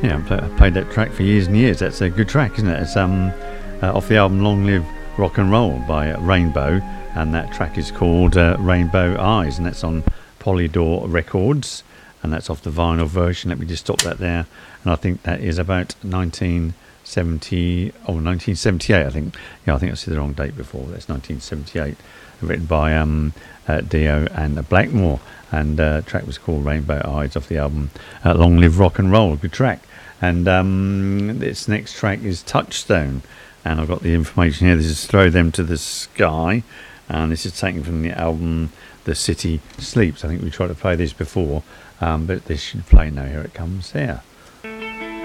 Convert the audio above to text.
Yeah, I've played that track for years and years. That's a good track, isn't it? It's off the album Long Live Rock and Roll by Rainbow, and that track is called Rainbow Eyes, and that's on Polydor Records, and that's off the vinyl version. Let me just stop that there, and I think that is about 1978. I think. Yeah, I think I said the wrong date before. That's 1978, written by Dio and Blackmore, and the track was called Rainbow Eyes off the album Long Live Rock and Roll. Good track. And this next track is Touchstone, and I've got the information here. This is Throw Them to the Sky, and this is taken from the album The City Sleeps. I think we tried to play this before, but this should play now. Here it comes here.